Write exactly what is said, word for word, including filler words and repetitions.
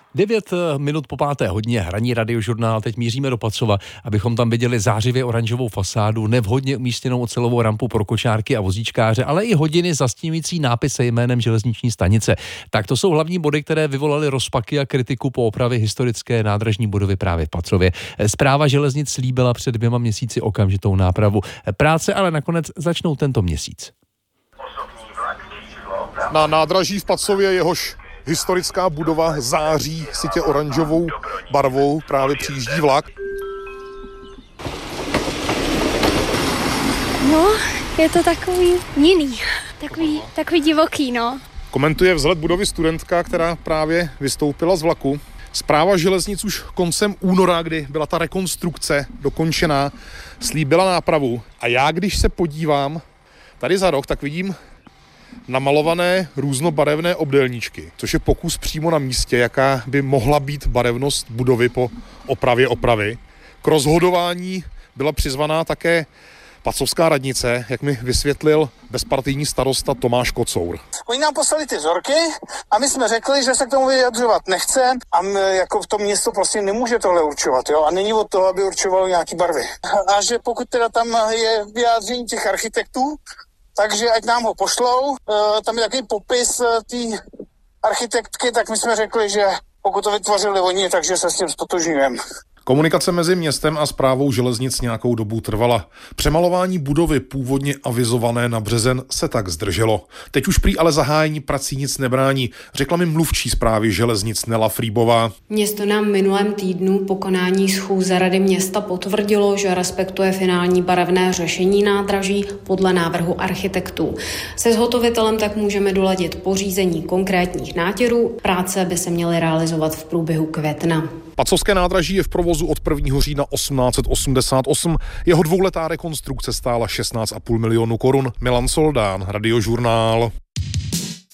Devět minut po páté hodině hraní Radiožurnál. Teď míříme do Pacova, abychom tam viděli zářivě oranžovou fasádu, nevhodně umístěnou ocelovou rampu pro kočárky a vozíčkáře, ale i hodiny zastínující nápis se jménem železniční stanice. Tak to jsou hlavní body, které vyvolaly rozpaky a kritiku po opravě historické nádražní budovy právě v Pacově. Správa železnic slíbila před dvěma měsíci okamžitou nápravu. Práce ale nakonec začnou tento měsíc. Na nádraží v Pacově, jehož historická budova září sytě oranžovou barvou, právě přijíždí vlak. No, je to takový jiný, takový, takový divoký, no. Komentuje vzhled budovy studentka, která právě vystoupila z vlaku. Správa železnic už koncem února, kdy byla ta rekonstrukce dokončená, slíbila nápravu. A já, když se podívám tady za roh, tak vidím namalované různobarevné obdélníčky, což je pokus přímo na místě, jaká by mohla být barevnost budovy po opravě opravy. K rozhodování byla přizvaná také pacovská radnice, jak mi vysvětlil bezpartijní starosta Tomáš Kocour. Oni nám poslali ty vzorky a my jsme řekli, že se k tomu vyjadřovat nechce a my, jako v tom město prostě nemůže tohle určovat, jo, a není od toho, aby určovalo nějaký barvy. A že pokud teda tam je vyjádření těch architektů, takže ať nám ho pošlou, tam je takový popis té architektky, tak my jsme řekli, že pokud to vytvořili oni, takže se s tím ztotožňujeme. Komunikace mezi městem a správou železnic nějakou dobu trvala. Přemalování budovy původně avizované na březen se tak zdrželo. Teď už prý ale zahájení prací nic nebrání, řekla mi mluvčí správy železnic Nela Frýbová. Město nám minulém týdnu po konání schůze Rady města potvrdilo, že respektuje finální barevné řešení nádraží podle návrhu architektů. Se zhotovitelem tak můžeme doladit pořízení konkrétních nátěrů. Práce by se měly realizovat v průběhu května. Pacovské nádraží je v provozu od prvního října osmnáct set osmdesát osm. Jeho dvouletá rekonstrukce stála šestnáct a půl milionu korun. Milan Soldán, Radiožurnál.